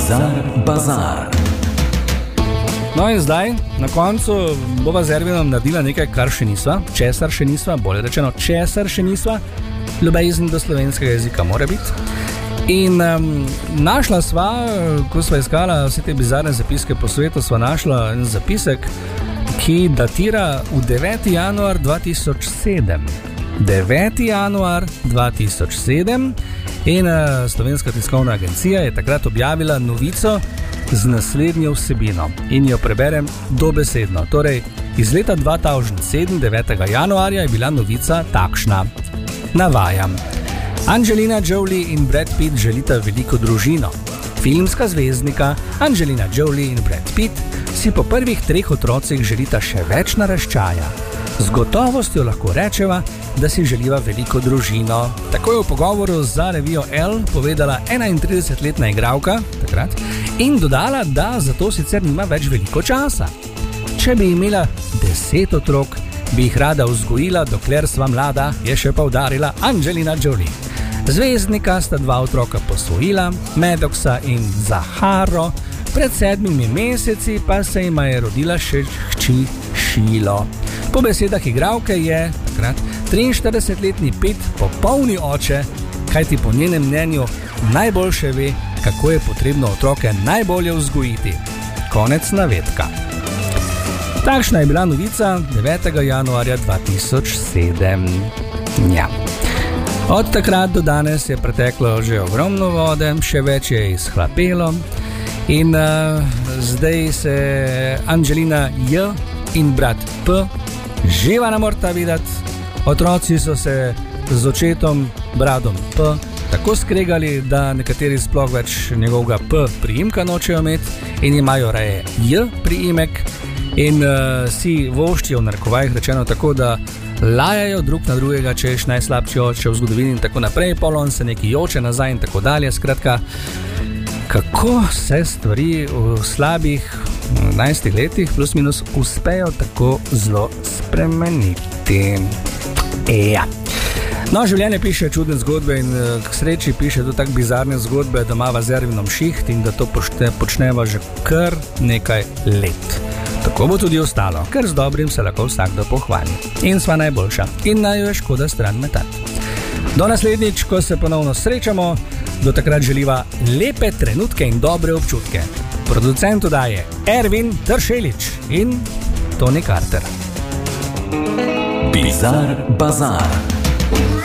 Bizar Bazar. No in zdaj, na koncu bova z Ervinom naredila nekaj, kar še nisva, česar še nisva, bolje rečeno, česar še nisva, ljubezen do slovenskega jezika mora biti. In našla sva, ko sva iskala vse te bizarne zapiske po svetu, sva našla en zapisek, ki datira v 9. januar 2007. 9. januar 2007 in Slovenska tiskovna agencija je takrat objavila novico z naslednjo vsebino in jo preberem dobesedno. Torej, iz leta 2007, 9. januarja je bila novica takšna. Navajam. Angelina Jolie in Brad Pitt želita veliko družino. Filmska zvezdnika Angelina Jolie in Brad Pitt si po prvih 3 otrocih želita še več naraščaja. Z gotovostjo lahko rečeva, da si želiva veliko družino. Tako je v pogovoru za revijo Elle povedala 31-letna igralka takrat in dodala, da zato sicer nima več veliko časa. Če bi imela 10 otrok, bi jih rada vzgojila, dokler sva mlada, je še poudarila Angelina Jolie. Zvezdnika sta 2 otroka posvojila, Maddoxa in Zaharo, pred 7 meseci pa se jima je rodila še hči Šilo. Po besedah igralke je takrat 43-letni Pitt popolni oče, kajti po njenem mnenju najboljše ve, kako je potrebno otroke najbolje vzgojiti. Konec navedka. Takšna je bila novica 9. januarja 2007. Ja. Od takrat do danes je preteklo že ogromno vode, še več je izhlapelo in zdaj se Angelina J in brat P živa ne morata videti. Otroci so se z očetom, bradom P, tako skregali, da nekateri sploh več njegovega P priimka nočejo imeti in imajo raje J priimek in si voščijo, v narekovajih rečeno, tako da lajajo drug na drugega, češ najslabši oče v zgodovini in tako naprej, polon se neki joče nazaj in tako dalje. Skratka, kako se stvari v slabih 11 letih plus minus uspejo tako zelo spremeniti. Ja. No, življenje piše čudne zgodbe in k sreči piše tudi tako bizarne zgodbe, da imava z Ervinom šiht in da to počneva že kar nekaj let. Tako bo tudi ostalo, ker z dobrim se lahko vsakdo pohvali. In sva najboljša. In naj jo je škoda stran metati. Do naslednjič, ko se ponovno srečamo, do takrat želiva lepe trenutke in dobre občutke. Producent oddaje Ervin Tršelič in Toni Carter. Bizar Bazar.